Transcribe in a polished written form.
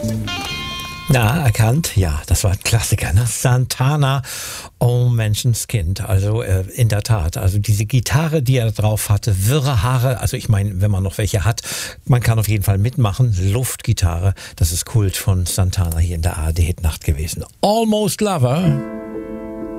Na, erkannt? Ja, das war ein Klassiker, ne? Santana, Oh Menschenskind. Also in der Tat, also diese Gitarre, die er drauf hatte, wirre Haare, also ich meine, wenn man noch welche hat, man kann auf jeden Fall mitmachen. Luftgitarre, das ist Kult von Santana hier in der ARD-Hitnacht gewesen. Almost Lover.